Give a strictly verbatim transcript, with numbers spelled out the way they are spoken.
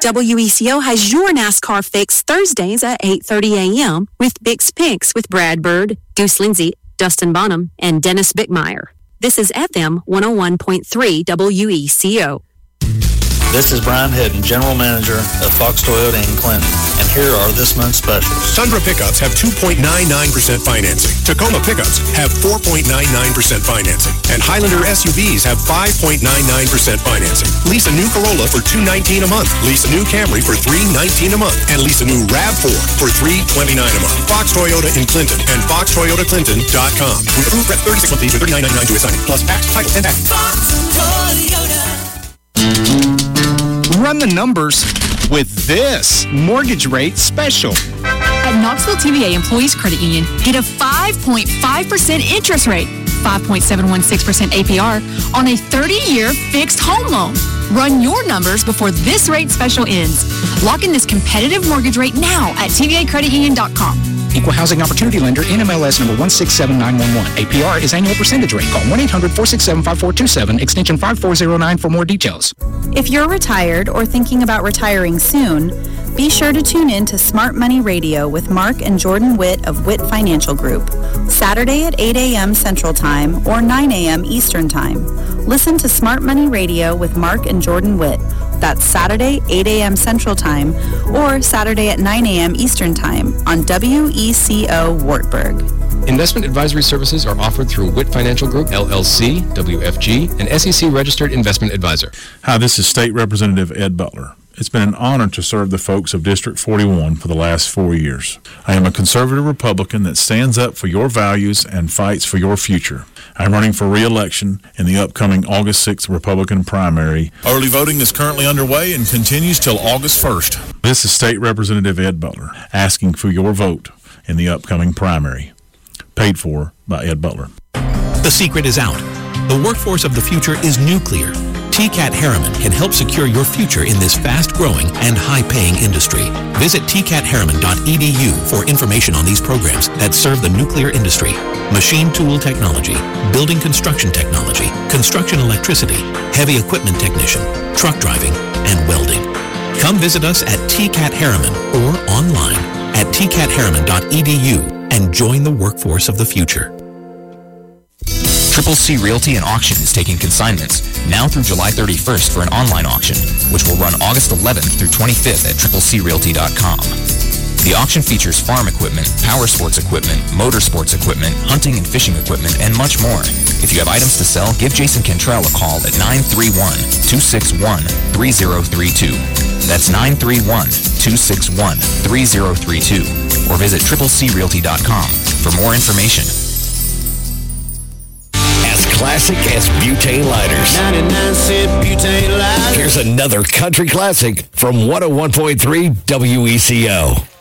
W E C O has your NASCAR fix Thursdays at eight thirty a.m. with Bix Picks with Brad Bird, Goose Lindsay, Dustin Bonham, and Dennis Bickmeyer. This is F M one oh one point three W E C O. This is Brian Hedden, General Manager of Fox Toyota in Clinton, and here are this month's specials. Tundra pickups have two point nine nine percent financing. Tacoma pickups have four point nine nine percent financing. And Highlander S U Vs have five point nine nine percent financing. Lease a new Corolla for two hundred nineteen dollars a month. Lease a new Camry for three hundred nineteen dollars a month. And lease a new RAV four for three hundred twenty-nine dollars a month. Fox Toyota in Clinton and fox toyota clinton dot com. With approved rep thirty-six month fees for thirty-nine ninety-nine to assign, plus tax, title, and tax. Fox Toyota. Run the numbers with this mortgage rate special. At Knoxville T V A Employees Credit Union, get a five point five percent interest rate, five point seven one six percent A P R on a thirty-year fixed home loan. Run your numbers before this rate special ends. Lock in this competitive mortgage rate now at T V A credit union dot com. Equal Housing Opportunity Lender, N M L S number one six seven nine one one. A P R is annual percentage rate. Call one eight hundred four six seven five four two seven, extension five four zero nine for more details. If you're retired or thinking about retiring soon, be sure to tune in to Smart Money Radio with Mark and Jordan Witt of Witt Financial Group, Saturday at eight a.m. Central Time or nine a.m. Eastern Time. Listen to Smart Money Radio with Mark and Jordan Witt. That's Saturday, eight a.m. Central Time or Saturday at nine a.m. Eastern Time on W E C O Wartburg. Investment advisory services are offered through Witt Financial Group, L L C, W F G, an S E C-registered investment advisor. Hi, this is State Representative Ed Butler. It's been an honor to serve the folks of District forty-one for the last four years. I am a conservative Republican that stands up for your values and fights for your future. I'm running for re-election in the upcoming August sixth Republican primary. Early voting is currently underway and continues till August first. This is State Representative Ed Butler asking for your vote in the upcoming primary. Paid for by Ed Butler. The secret is out. The workforce of the future is nuclear. T CAT Harriman can help secure your future in this fast-growing and high-paying industry. Visit t cat harriman dot e d u for information on these programs that serve the nuclear industry. Machine tool technology, building construction technology, construction electricity, heavy equipment technician, truck driving, and welding. Come visit us at T CAT Harriman or online at t cat harriman dot e d u and join the workforce of the future. Triple C Realty and Auction is taking consignments now through July thirty-first for an online auction, which will run August eleventh through twenty-fifth at triple c realty dot com. The auction features farm equipment, power sports equipment, motorsports equipment, hunting and fishing equipment, and much more. If you have items to sell, give Jason Cantrell a call at nine three one, two six one, three zero three two. That's nine three one, two six one, three zero three two. Or visit triple c realty dot com for more information. Classic as butane lighters. ninety-nine cent butane lighters. Here's another country classic from one oh one point three W E C O.